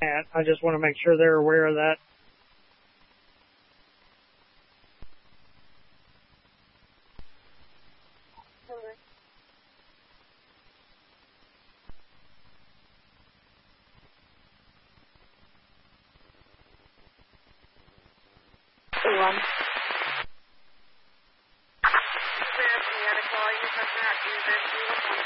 And I just want to make sure they're aware of that. One.